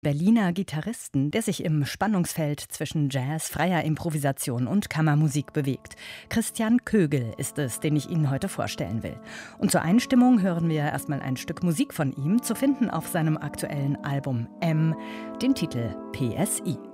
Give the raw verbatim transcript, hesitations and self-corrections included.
Berliner Gitarristen, der sich im Spannungsfeld zwischen Jazz, freier Improvisation und Kammermusik bewegt. Christian Kögel ist es, den ich Ihnen heute vorstellen will. Und zur Einstimmung hören wir erstmal ein Stück Musik von ihm, zu finden auf seinem aktuellen Album M, den Titel P S I.